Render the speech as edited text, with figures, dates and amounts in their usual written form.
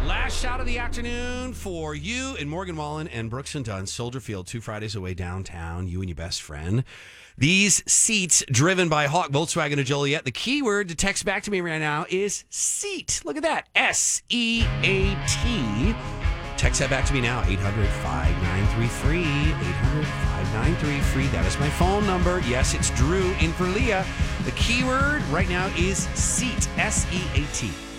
Last shot of the afternoon for you and Morgan Wallen and Brooks and Dunn, Soldier Field, 2 Fridays away downtown, you and your best friend. These seats driven by Hawk Volkswagen of Joliet. The keyword to text back to me right now is seat. Look at that. SEAT. Text that back to me now. 800-5933. 800-5933. That is my phone number. Yes, it's Drew in for Leah. The keyword right now is seat. SEAT.